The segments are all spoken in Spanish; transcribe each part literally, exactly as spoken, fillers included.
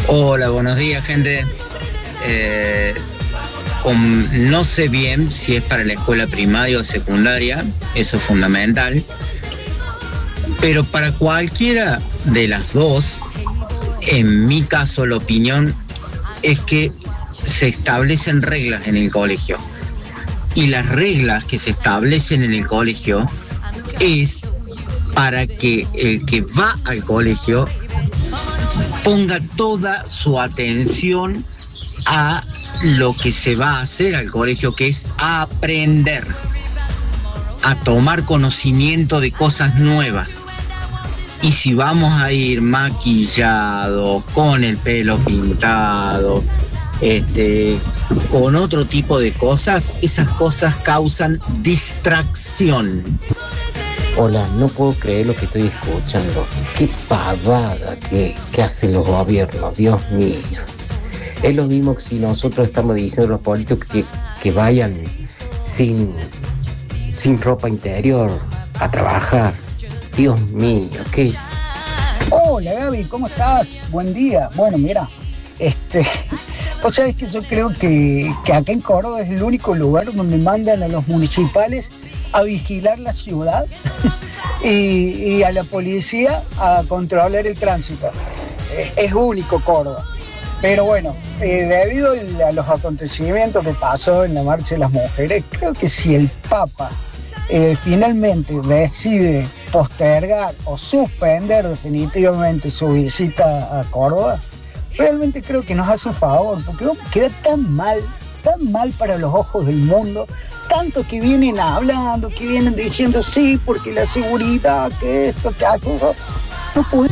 Hola, buenos días, gente. Eh, con, no sé bien si es para la escuela primaria o secundaria, eso es fundamental, pero para cualquiera de las dos, en mi caso la opinión es que se establecen reglas en el colegio, y las reglas que se establecen en el colegio es para que el que va al colegio ponga toda su atención a lo que se va a hacer al colegio, que es aprender, a tomar conocimiento de cosas nuevas. Y si vamos a ir maquillados, con el pelo pintado, este, con otro tipo de cosas, esas cosas causan distracción. Hola, no puedo creer lo que estoy escuchando. Qué pavada que, que hacen los gobiernos, Dios mío. Es lo mismo que si nosotros estamos diciendo a los políticos que, que vayan sin, sin ropa interior a trabajar. Dios mío, qué... Hola Gaby, ¿cómo estás? Buen día. Bueno, mira, este, vos sabés que yo creo que, que acá en Córdoba es el único lugar donde mandan a los municipales a vigilar la ciudad y, y a la policía a controlar el tránsito. Es, es único Córdoba. Pero bueno, eh, debido a los acontecimientos que pasó en la Marcha de las Mujeres, creo que si el Papa eh, finalmente decide postergar o suspender definitivamente su visita a Córdoba, realmente creo que nos hace un favor, porque queda tan mal, tan mal para los ojos del mundo. Tanto que vienen hablando, que vienen diciendo sí, porque la seguridad, que esto, que aquello. No pude.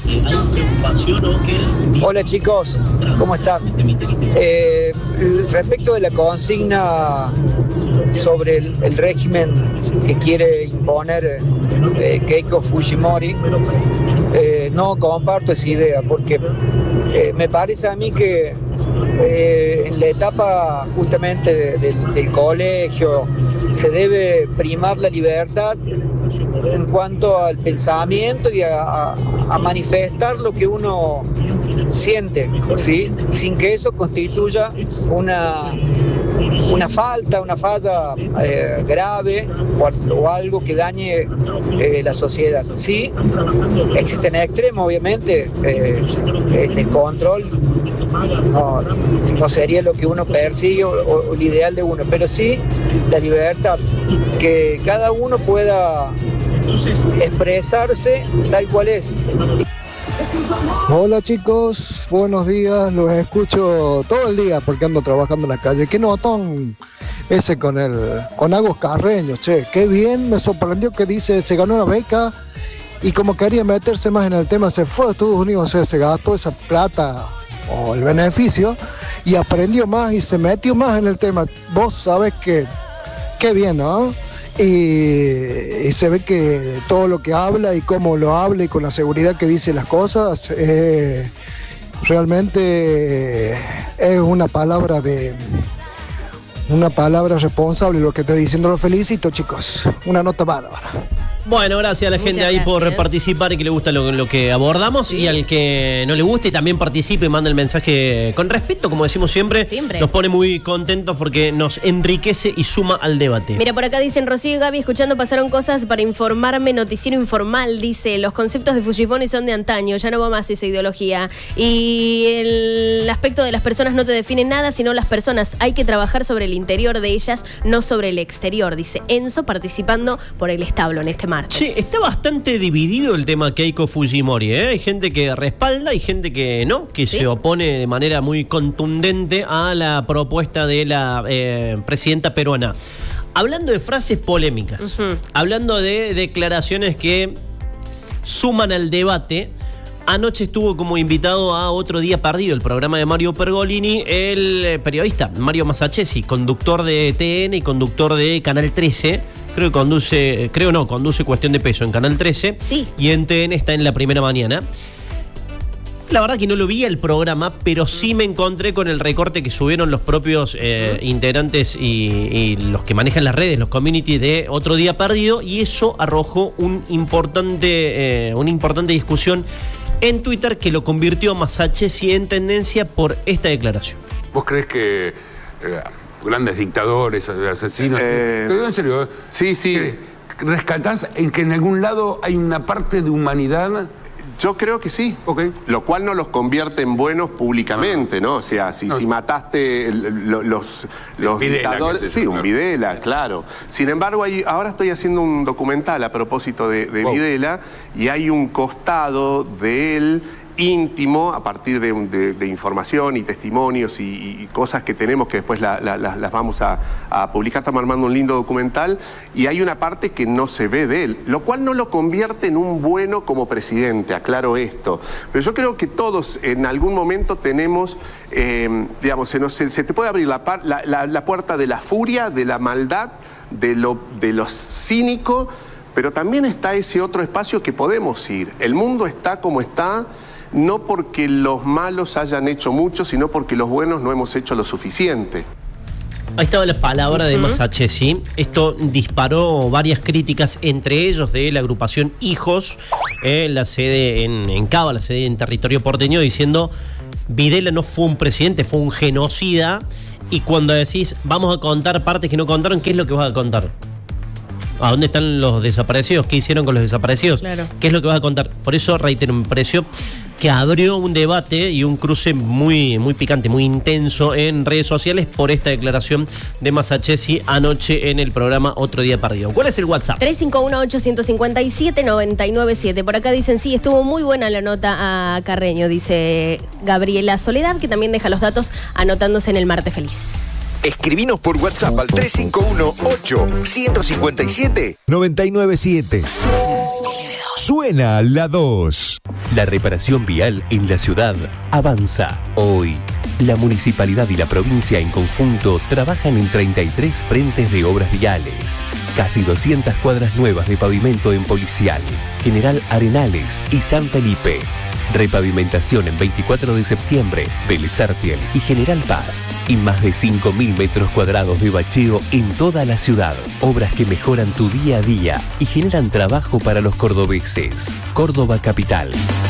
Hola chicos, ¿cómo están? Eh, respecto de la consigna sobre el, el régimen que quiere imponer eh, Keiko Fujimori, eh, no comparto esa idea, porque eh, me parece a mí que eh, en la etapa justamente de, de, del colegio se debe primar la libertad en cuanto al pensamiento y a, a, a manifestar lo que uno siente, ¿sí? Sin que eso constituya una, una falta, una falla eh, grave o, o algo que dañe eh, la sociedad. Sí, existen extremos, obviamente, eh, el descontrol no, no sería lo que uno persigue o, o el ideal de uno, pero sí la libertad, que cada uno pueda expresarse tal cual es. Hola chicos, buenos días, los escucho todo el día porque ando trabajando en la calle. Qué notón ese con el con Agos Carreño, che, qué bien, me sorprendió que dice se ganó una beca y como quería meterse más en el tema se fue a Estados Unidos, o sea, se gastó esa plata o el beneficio y aprendió más y se metió más en el tema. Vos sabés que qué bien, ¿no? Y, y se ve que todo lo que habla y cómo lo habla y con la seguridad que dice las cosas, eh, realmente es una palabra de una palabra responsable lo que estoy diciendo. Lo felicito, chicos, una nota bárbara. Bueno, gracias a la gente ahí por participar y que le gusta lo, lo que abordamos, sí. Y al que no le guste también participe y manda el mensaje con respeto, como decimos siempre, siempre. Nos pone muy contentos porque nos enriquece y suma al debate. Mira, por acá dicen Rocío y Gaby, escuchando pasaron cosas para informarme, noticiero informal, dice, los conceptos de Fujimori son de antaño, ya no va más esa ideología. Y el aspecto de las personas no te define nada, sino las personas. Hay que trabajar sobre el interior de ellas, no sobre el exterior, dice Enzo, participando por el establo en este martes. Che, está bastante dividido el tema Keiko Fujimori, ¿eh? Hay gente que respalda y gente que no, que ¿sí? se opone de manera muy contundente a la propuesta de la eh, presidenta peruana. Hablando de frases polémicas, uh-huh. hablando de declaraciones que suman al debate, anoche estuvo como invitado a Otro Día Perdido, el programa de Mario Pergolini, el periodista Mario Masachesi, conductor de T N y conductor de Canal trece. Creo que conduce, creo no, conduce Cuestión de Peso en Canal trece. Sí. Y en T N está en la primera mañana. La verdad que no lo vi el programa, pero sí me encontré con el recorte que subieron los propios eh, integrantes y, y los que manejan las redes, los communities de Otro Día Perdido, y eso arrojó un importante, eh, una importante discusión en Twitter, que lo convirtió a Masachesi en tendencia por esta declaración. ¿Vos crees que eh, grandes dictadores, asesinos, Eh, te digo en serio, sí, sí. rescatás en que en algún lado hay una parte de humanidad? Yo creo que sí, okay. Lo cual no los convierte en buenos públicamente, ¿no? O sea, si, no. si mataste el, lo, los, los Videla, dictadores... Sí, un Videla, claro. Sin embargo, hay, ahora estoy haciendo un documental a propósito de, de wow. Videla, y hay un costado de él íntimo, a partir de, de, de información y testimonios y, y cosas que tenemos que después la, la, la, las vamos a, a publicar. Estamos armando un lindo documental y hay una parte que no se ve de él, lo cual no lo convierte en un bueno como presidente, aclaro esto. Pero yo creo que todos en algún momento tenemos, eh, digamos, se, nos, se, se te puede abrir la, la, la, la puerta de la furia, de la maldad, de lo, de lo cínico, pero también está ese otro espacio que podemos ir. El mundo está como está, no porque los malos hayan hecho mucho, sino porque los buenos no hemos hecho lo suficiente. Ahí estaba la palabra de Masachesi. Esto disparó varias críticas, entre ellos de la agrupación Hijos, eh, la sede en, en Cava, la sede en territorio porteño, diciendo Videla no fue un presidente, fue un genocida. Y cuando decís, vamos a contar partes que no contaron, ¿qué es lo que vas a contar? ¿A dónde están los desaparecidos? ¿Qué hicieron con los desaparecidos? Claro. ¿Qué es lo que vas a contar? Por eso, reitero, me pareció que abrió un debate y un cruce muy, muy picante, muy intenso en redes sociales por esta declaración de Masachesi anoche en el programa Otro Día Perdido. ¿Cuál es el WhatsApp? tres cinco uno, ocho cinco siete, nueve nueve siete. Por acá dicen, sí, estuvo muy buena la nota a Carreño, dice Gabriela Soledad, que también deja los datos anotándose en el Martes Feliz. Escribinos por WhatsApp al tres cinco uno, ocho cinco siete, nueve nueve siete. Suena la dos. La reparación vial en la ciudad avanza hoy. La municipalidad y la provincia en conjunto trabajan en treinta y tres frentes de obras viales. Casi doscientas cuadras nuevas de pavimento en Policial, General Arenales y San Felipe. Repavimentación en veinticuatro de septiembre, Vélez Arfiel y General Paz. Y más de cinco mil metros cuadrados de bacheo en toda la ciudad. Obras que mejoran tu día a día y generan trabajo para los cordobeses. Córdoba Capital.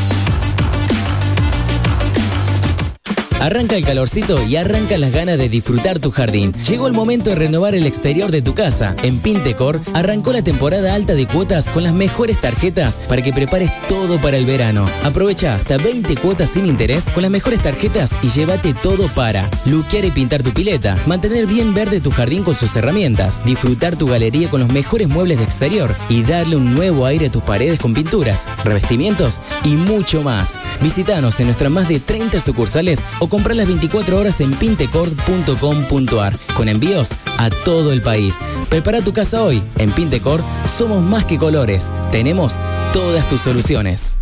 Arranca el calorcito y arranca las ganas de disfrutar tu jardín. Llegó el momento de renovar el exterior de tu casa. En Pintecor arrancó la temporada alta de cuotas con las mejores tarjetas para que prepares todo para el verano. Aprovecha hasta veinte cuotas sin interés con las mejores tarjetas y llévate todo para luquear y pintar tu pileta, mantener bien verde tu jardín con sus herramientas, disfrutar tu galería con los mejores muebles de exterior y darle un nuevo aire a tus paredes con pinturas, revestimientos y mucho más. Visítanos en nuestras más de treinta sucursales o comprar las veinticuatro horas en pintecor punto com punto ar con envíos a todo el país. Prepara tu casa hoy. En Pintecor somos más que colores. Tenemos todas tus soluciones.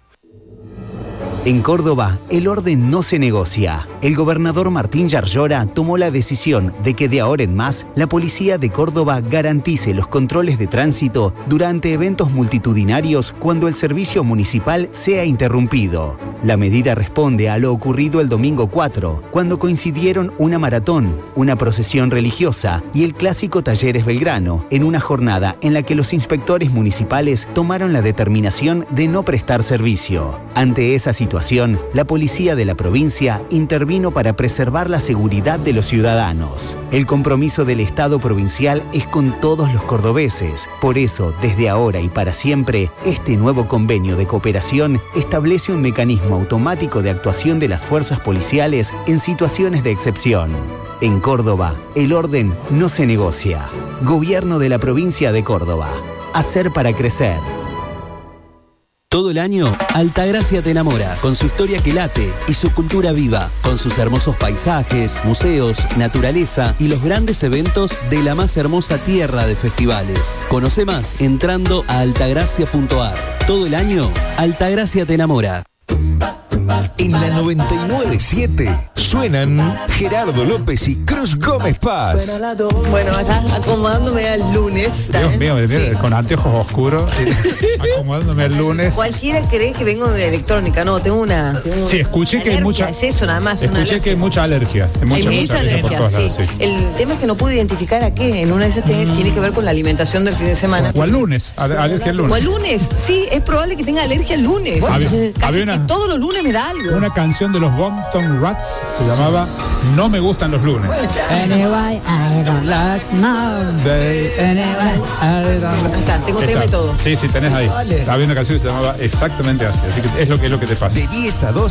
En Córdoba, el orden no se negocia. El gobernador Martín Yarlora tomó la decisión de que de ahora en más, la policía de Córdoba garantice los controles de tránsito durante eventos multitudinarios cuando el servicio municipal sea interrumpido. La medida responde a lo ocurrido el domingo cuatro, cuando coincidieron una maratón, una procesión religiosa y el clásico Talleres Belgrano, en una jornada en la que los inspectores municipales tomaron la determinación de no prestar servicio. Ante esa situación, la policía de la provincia intervino para preservar la seguridad de los ciudadanos. El compromiso del Estado provincial es con todos los cordobeses. Por eso, desde ahora y para siempre, este nuevo convenio de cooperación establece un mecanismo automático de actuación de las fuerzas policiales en situaciones de excepción. En Córdoba, el orden no se negocia. Gobierno de la provincia de Córdoba. Hacer para crecer. Todo el año, Altagracia te enamora, con su historia que late y su cultura viva, con sus hermosos paisajes, museos, naturaleza y los grandes eventos de la más hermosa tierra de festivales. Conoce más entrando a altagracia punto ar. Todo el año, Altagracia te enamora. En la noventa y nueve punto siete suenan Gerardo López y Cruz Gómez Paz. Bueno, acá acomodándome al lunes. Dios mío, mira, Sí. con anteojos oscuros, acomodándome al lunes. Cualquiera cree que vengo de la electrónica, no, tengo una. Tengo Sí, escuché una que hay alergia, mucha. Es eso, nada más. una Escuché alergia. que hay mucha alergia. Hay mucha, Hay mucha mucha alergia por alergia, todos sí. lados, sí. El tema es que no pude identificar a qué. En una de esas tiene, tiene que ver con la alimentación del fin de semana. O al lunes, a- alergia al lunes. O al lunes, sí, es probable que tenga alergia el lunes. Había- Casi había una- que todos los lunes me da algo. Una canción de los Bompton Rats se llamaba No me gustan los lunes. Anyway, I don't like Monday. Anyway, I don't like... Está, tengo tema y Está. todo. Sí, sí, tenés ahí. Vale. Había una canción que se llamaba exactamente así. Así que es lo que, es lo que te pasa. De diez a dos.